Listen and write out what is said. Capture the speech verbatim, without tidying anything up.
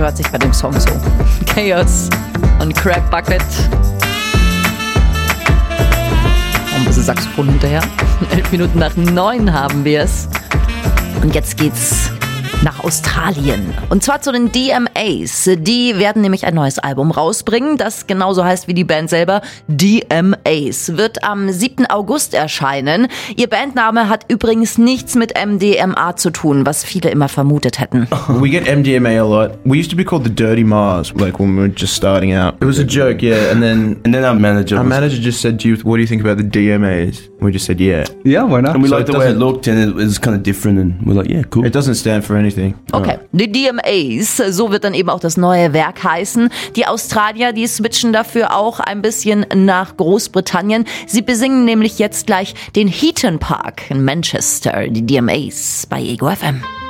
hört sich bei dem Song so. Chaos und Crack Bucket. Und ein bisschen Saxophon hinterher. Elf Minuten nach neun haben wir es. Und jetzt geht's nach Australien. Und zwar zu den D M As. Die werden nämlich ein neues Album rausbringen, das genauso heißt wie die Band selber. D M As wird am siebten August erscheinen. Ihr Bandname hat übrigens nichts mit M D M A zu tun, was viele immer vermutet hätten. We get M D M A a lot. We used to be called the Dirty Mars, like when we were just starting out. It was a joke, yeah. And then and then our manager, our manager just said, "Do you, what do you think about the D M As?" We just said, "Yeah." Yeah, why not? And we So liked it the way it doesn't- looked, and it was kind of different, and we're like, yeah, cool. It doesn't stand for anything. Okay, die D M As, so wird dann eben auch das neue Werk heißen. Die Australier, die switchen dafür auch ein bisschen nach Großbritannien. Sie besingen nämlich jetzt gleich den Heaton Park in Manchester, die D M As bei Ego F M.